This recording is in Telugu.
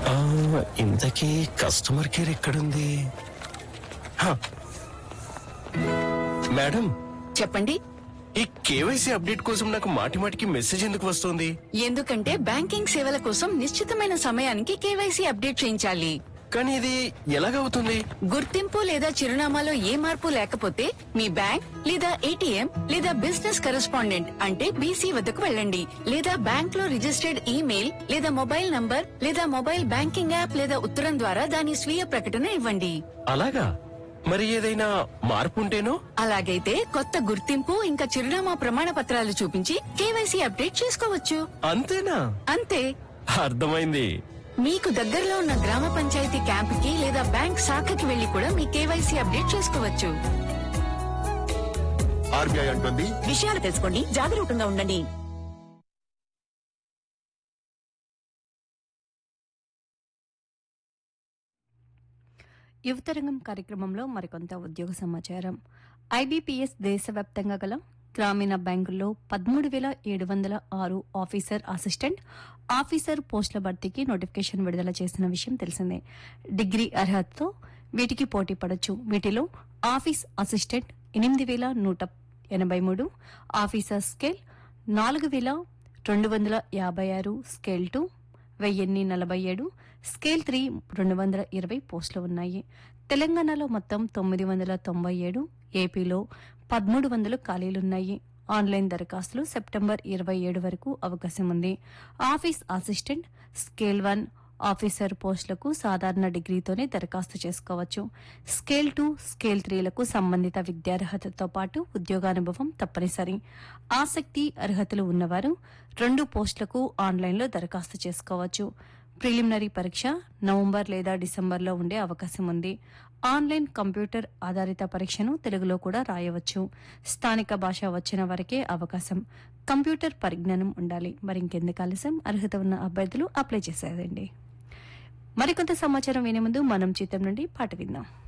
ఇంతకీ కస్టమర్ కేర్ ఎక్కడుంది? మేడం చెప్పండి. ఈ కేవైసీ అప్డేట్ కోసం నాకు మాటిమాటికి మెసేజ్ ఎందుకు వస్తుంది? ఎందుకంటే బ్యాంకింగ్ సేవల కోసం నిశ్చితమైన సమయానికి కేవైసీ అప్డేట్ చేయించాలి. కానీ ఇది ఎలాగవుతుంది? గుర్తింపు లేదా చిరునామాలో ఏ మార్పు లేకపోతే మీ బ్యాంక్ లేదా ఏటీఎం లేదా బిజినెస్ కరెస్పాండెంట్ అంటే బీసీ వద్దకు వెళ్ళండి. లేదా బ్యాంక్ లో రిజిస్టర్డ్ ఈమెయిల్ లేదా మొబైల్ నంబర్ లేదా మొబైల్ బ్యాంకింగ్ యాప్ లేదా ఉత్తరం ద్వారా దాని స్వీయ ప్రకటన ఇవ్వండి. అలాగా? మరి ఏదైనా మార్పు ఉంటేనో? అలాగైతే కొత్త గుర్తింపు ఇంకా చిరునామా ప్రమాణ పత్రాలు చూపించి కేవైసీ అప్డేట్ చేసుకోవచ్చు. అంతేనా? అంతే. అర్థమైంది. మీకు దగ్గరలో ఉన్న గ్రామ పంచాయతీ క్యాంపుకి లేదా బ్యాంక్ శాఖకి వెళ్లి కూడా మీ కేవైసీ అప్డేట్ చేసుకోవచ్చు. ఆర్బీఐ అంటుంది, విషయాలు తెలుసుకోండి, జాగరూకంగా ఉండండి. యువతరంగం కార్యక్రమంలో మరికొంత ఉద్యోగ సమాచారం. ఐబీపీఎస్ దేశవ్యాప్తంగా గల గ్రామీణ బ్యాంకుల్లో 13,706 ఆఫీసర్ అసిస్టెంట్ ఆఫీసర్ పోస్టుల భర్తీకి నోటిఫికేషన్ విడుదల చేసిన విషయం తెలిసిందే. డిగ్రీ అర్హతతో వీటికి పోటీ పడొచ్చు. వీటిలో office assistant 8,183, officer scale 4,256, scale 2 1,047, scale 3 220 పోస్టులు ఉన్నాయి. తెలంగాణలో మొత్తం 997, ఏపీలో 1,300 ఖాళీలున్నాయి. ఆన్లైన్ దరఖాస్తులు సెప్టెంబర్ 27 వరకు అవకాశం ఉంది. ఆఫీస్ అసిస్టెంట్ స్కేల్ 1 ఆఫీసర్ పోస్టులకు సాధారణ డిగ్రీతోనే దరఖాస్తు చేసుకోవచ్చు. స్కేల్ 2, స్కేల్ 3లకు సంబంధిత విద్యార్హతతో పాటు ఉద్యోగానుభవం తప్పనిసరి. ఆసక్తి అర్హతలు ఉన్నవారు 2 పోస్టులకు ఆన్లైన్లో దరఖాస్తు చేసుకోవచ్చు. ప్రిలిమినరీ పరీక్ష నవంబర్ లేదా డిసెంబర్లో ఉండే అవకాశం ఉంది. ఆన్లైన్ కంప్యూటర్ ఆధారిత పరీక్షను తెలుగులో కూడా రాయవచ్చు. స్థానిక భాష వచ్చిన వరకే అవకాశం. కంప్యూటర్ పరిజ్ఞానం ఉండాలి. మరి ఇంకెందుకు ఆలస్యం, అర్హత ఉన్న అభ్యర్థులు అప్లై చేసేదండి. మరికొంత సమాచారం వినే ముందు మనం చిత్రం నుండి పాట విందాం.